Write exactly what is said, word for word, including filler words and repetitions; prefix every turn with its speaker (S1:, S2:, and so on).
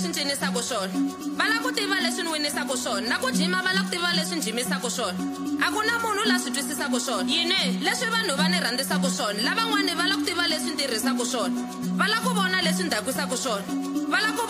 S1: leswi ncinisaka swona va lava ku tiva leswi ni winisaka swona na ku jima va lava ku tiva leswi ni jimisaka swona a ku na munhu la swi twisisaka swona yini leswi vanhu va ni rhandzisaka swona lavan'wani va lava ku tiva leswi ni tirhisaka swona va lava ku vona leswi ni dakwisaka swona va lava ku